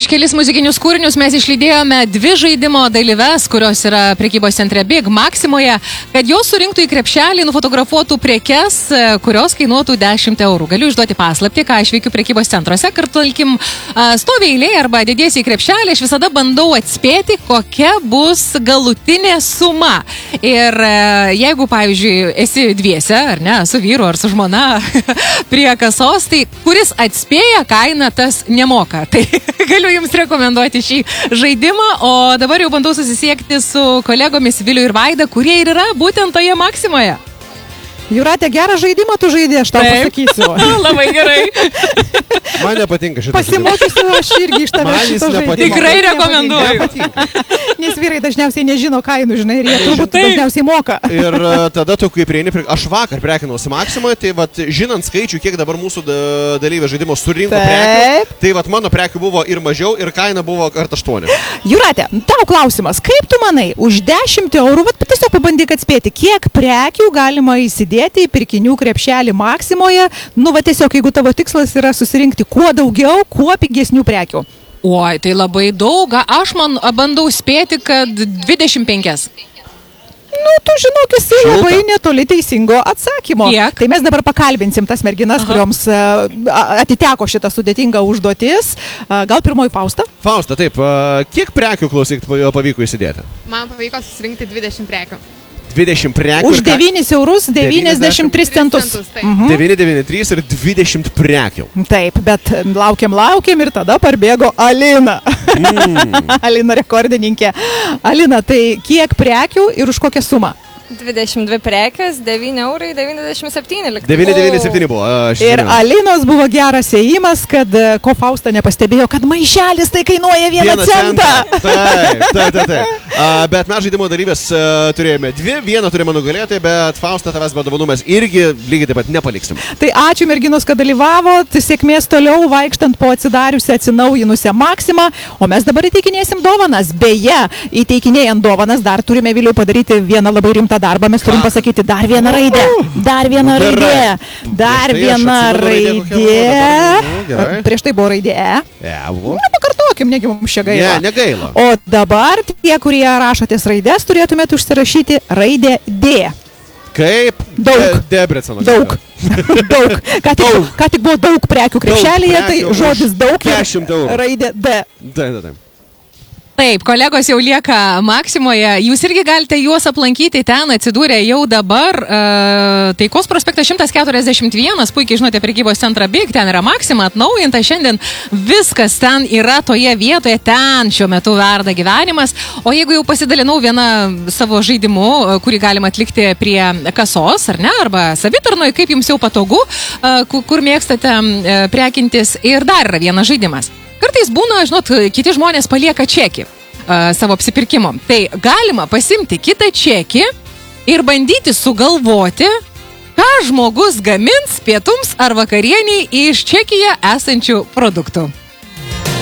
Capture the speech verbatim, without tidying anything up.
kelis muzikinius kūrinius mes išlydėjome dvi žaidimo dalyves, kurios yra prekybos centre Big Maximoje, kad jos surinktų į krepšelį nufotografuotų prekes, kurios kainuotų dešimt eurų. Galiu išduoti paslaptį, ką aš veikiu prekybos centruose, kad, tarkim, stovi eilė arba dėdėsi į krepšelį, aš visada bandau atspėti, kokia bus galutinė suma. Ir jeigu, pavyzdžiui, esi dviese, ar ne, su vyru ar su žmona prie kasos, tai kuris atspėja kainą, tas nemoka. Tai galiu jums rekomenduoti šį žaidimą, o dabar jau bandau susisiekti su kolegomis Viliu ir Vaida, kurie ir yra būtent toje Maximoje. Jūratė, gerą žaidimą tu žaidė, aš tau Taip. pasakysiu. Labai gerai. Man nepatinka šitas Pasimokysiu aš irgi iš tavęs šito žaidimo. Tikrai rekomenduoju. Nes vyrai dažniausiai nežino kainų, žinai, ir jie turbūt dažniausiai moka. Ir tada tu, kai prieini, aš vakar prekinuosi Maximoje, tai vat, žinant skaičių, kiek dabar mūsų dalyvė žaidimo surinko prekių, tai vat, mano prekių buvo ir mažiau, ir kaina buvo kart aštuoni. Jūratė, tau klausimas, kaip tu manai, už dešimt eurų, vat, tiesiog pabandyk atspėti, kiek prekių galima įsidėti į pirkinių krepšelį Maximoje, nu va tiesiog, jeigu tavo tikslas yra susirinkti kuo daugiau, kuo pigesnių prekių. Oi, tai labai daug, aš man bandau spėti, kad dvidešimt penkias. Nu, tu žinok, esi labai netoli teisingo atsakymo. Kiek? Tai mes dabar pakalbinsim tas merginas, Aha. kurioms atiteko šitą sudėtingą užduotis. Gal pirmoji Fausta? Fausta, taip. Kiek prekių, klausyk, pavyko įsidėti? Man pavyko susirinkti dvidešimt prekių. dvidešimt prekių. Už devynis eurus devyniasdešimt tris centus. Mhm. devyni devyni trys ir dvidešimt prekių. Taip, bet laukiam, laukiam ir tada parbėgo Alina. Mm. Alina rekordininkė. Alina, tai kiek prekių ir už kokią sumą? dvidešimt dvi prekės, devyni eurai, devyniasdešimt septyni. devyni devyni septyni buvo. Ir Alinos buvo geras ėjimas, kad ko Fausta nepastebėjo, kad maišelis tai kainuoja vieną centą. Taip, taip, taip. taip. A, bet mes žaidimo dalyvės a, turėjome dvi, vieną turėjome nugalėti, bet Fausta tavęs be dovanų mes irgi lygiai taip pat nepaliksim. Tai ačiū merginos, kad dalyvavot, sėkmės toliau vaikštant po atsidariusią atsinaujinusią Maximą, o mes dabar įteikinėsim dovanas. Beje, įteikinėjant dovanas dar turime Viliui padaryti vieną labai rimtą darbą, mes turim pasakyti dar vieną raidę, dar vieną raidę, dar vieną raidę. Prieš tai buvo raidė E. Na, pakartokim, negi mums čia gaila. Ne, negaila. O dabar tie, kurie rašotės raidės, turėtumėte užsirašyti raidę D. Kaip? Daug. Debreceno. Daug. Daug. Ką tik, daug. ką tik buvo daug prekių krepšelėje, tai žodis daug. dešimt eurų. Raidė D. Da, da, da. Taip, kolegos jau lieka Maximoje, jūs irgi galite juos aplankyti, ten atsidūrė jau dabar uh, Taikos prospektas šimtas keturiasdešimt vienas, puikiai žinote prekybos centrą Big, ten yra Maxima atnaujinta, šiandien viskas ten yra toje vietoje, ten šiuo metu verda gyvenimas, o jeigu jau pasidalinau vieną savo žaidimu, kurį galima atlikti prie kasos, ar ne, arba savitarnoje, kaip jums jau patogu, uh, kur mėgstate uh, prekintis, ir dar yra vienas žaidimas. Kartais būna, žinot, kiti žmonės palieka čekį uh, savo apsipirkimo. Tai galima pasimti kitą čekį ir bandyti sugalvoti, ką žmogus gamins pietums ar vakarieniai iš čekyje esančių produktų.